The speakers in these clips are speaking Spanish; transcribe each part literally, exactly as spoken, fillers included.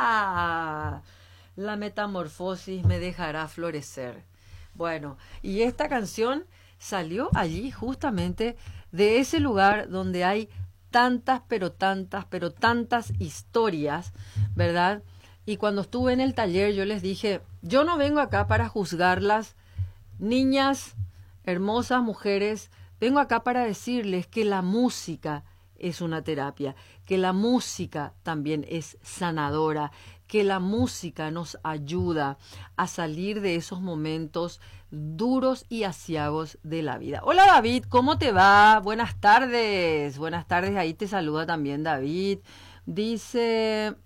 La metamorfosis me dejará florecer. Bueno, y esta canción salió allí justamente de ese lugar donde hay tantas, pero tantas, pero tantas historias, ¿verdad? Y cuando estuve en el taller yo les dije, yo no vengo acá para juzgarlas, niñas, hermosas mujeres, vengo acá para decirles que la música es una terapia, que la música también es sanadora, que la música nos ayuda a salir de esos momentos duros y aciagos de la vida. Hola David, ¿cómo te va? Buenas tardes, buenas tardes, ahí te saluda también David. Dice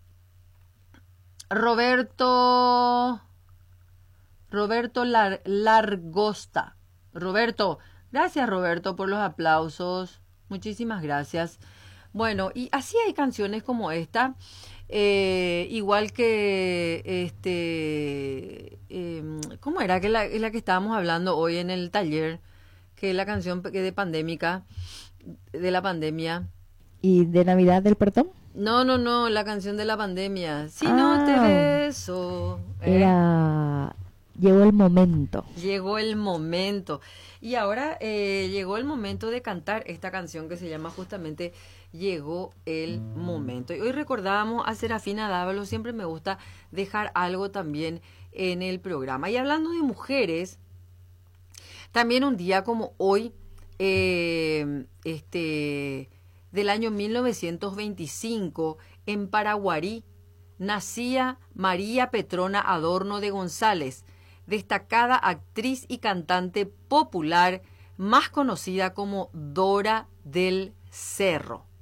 Roberto, Roberto Lar, Largosta. Roberto, gracias Roberto por los aplausos, muchísimas gracias. Bueno, y así hay canciones como esta, eh, igual que, este, eh, ¿cómo era? Que la, es la que estábamos hablando hoy en el taller, que es la canción que de pandémica, de la pandemia. ¿Y de Navidad del Perdón? No, no, no, la canción de la pandemia. Si no te Ah, beso. ¿eh? era... Llegó el momento. Llegó el momento. Y ahora eh, llegó el momento de cantar esta canción que se llama justamente Llegó el momento. Y hoy recordábamos a Serafina Dávalo, siempre me gusta dejar algo también en el programa. Y hablando de mujeres, también un día como hoy, eh, este, del año mil novecientos veinticinco, en Paraguarí, nacía María Petrona Adorno de González, destacada actriz y cantante popular, más conocida como Dora del Cerro.